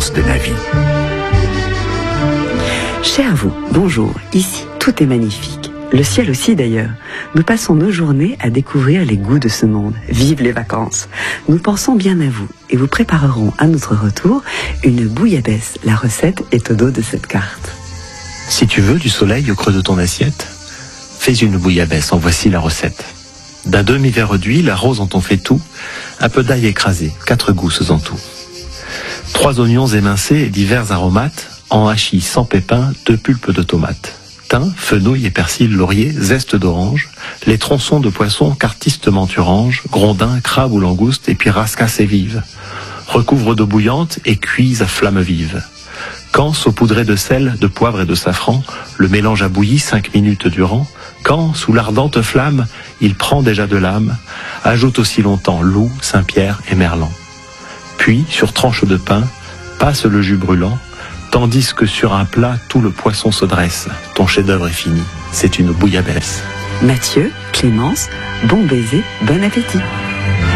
sens de la vie. Cher vous, bonjour. Ici, tout est magnifique. Le ciel aussi d'ailleurs. Nous passons nos journées à découvrir les goûts de ce monde. Vive les vacances! Nous pensons bien à vous et vous préparerons à notre retour une bouillabaisse. La recette est au dos de cette carte. Si tu veux du soleil au creux de ton assiette, fais une bouillabaisse, en voici la recette. D'un demi-verre d'huile, arrose en ton faitout, un peu d'ail écrasé, 4 gousses en tout. 3 oignons émincés et divers aromates, en hachis sans pépins, 2 pulpes de tomates. Thym, fenouil et persil laurier, zeste d'orange, les tronçons de poisson qu'artistement tu ranges, grondins, crabes ou langoustes, et puis rascasse et vive. Recouvre d'eau bouillante et cuise à flamme vive. Quand, saupoudré de sel, de poivre et de safran, le mélange a bouilli 5 minutes durant, quand, sous l'ardente flamme, il prend déjà de l'âme, ajoute aussi longtemps loup, Saint-Pierre et merlan. Puis, sur tranche de pain, passe le jus brûlant, tandis que sur un plat, tout le poisson se dresse. Ton chef-d'œuvre est fini. C'est une bouillabaisse. Mathieu, Clémence, bon baiser, bon appétit.